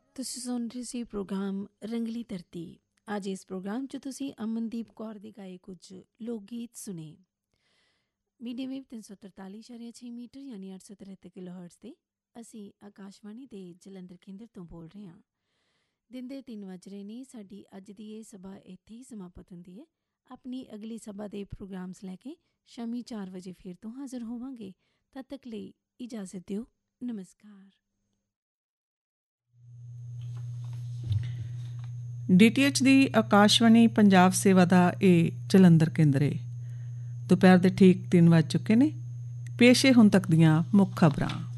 ਤੁਸੀਂ ਸੁਣ ਰਹੇ ਸੀ ਪ੍ਰੋਗਰਾਮ ਰੰਗਲੀ ਧਰਤੀ। ਅੱਜ ਇਸ ਪ੍ਰੋਗਰਾਮ 'ਚ ਤੁਸੀਂ ਅਮਨਦੀਪ ਕੌਰ ਦੇ ਗਾਏ ਕੁਝ ਲੋਕ ਗੀਤ ਸੁਣੇ। ਮੀਡੀਅਮ ਵੇਵ 343.6 ਮੀਟਰ ਯਾਨੀ 873 ਕਿਲੋ ਹਰਟਜ਼ 'ਤੇ ਅਸੀਂ ਆਕਾਸ਼ਵਾਣੀ ਦੇ ਜਲੰਧਰ ਕੇਂਦਰ ਤੋਂ ਬੋਲ ਰਹੇ ਹਾਂ। ਦਿਨ ਦੇ 3 ਵੱਜ ਰਹੇ ਨੇ। ਸਾਡੀ ਅੱਜ ਦੀ ਇਹ ਸਭਾ ਇੱਥੇ ਹੀ ਸਮਾਪਤ ਹੁੰਦੀ ਹੈ। ਆਪਣੀ ਅਗਲੀ ਸਭਾ ਦੇ ਪ੍ਰੋਗਰਾਮਸ ਲੈ ਕੇ ਸ਼ਾਮੀ 4 ਵਜੇ ਫਿਰ ਤੋਂ ਹਾਜ਼ਰ ਹੋਵਾਂਗੇ। ਤਦ ਤੱਕ ਲਈ ਇਜਾਜ਼ਤ ਦਿਓ। ਨਮਸਕਾਰ। DTH ਦੀ ਆਕਾਸ਼ਵਾਣੀ ਪੰਜਾਬ ਸੇਵਾ ਦਾ ਇਹ ਜਲੰਧਰ ਕੇਂਦਰ ਹੈ। ਦੁਪਹਿਰ ਦੇ ਠੀਕ 3 ਵੱਜ ਚੁੱਕੇ ਨੇ। ਪੇਸ਼ ਹੈ ਹੁਣ ਤੱਕ ਦੀਆਂ ਮੁੱਖ ਖਬਰਾਂ।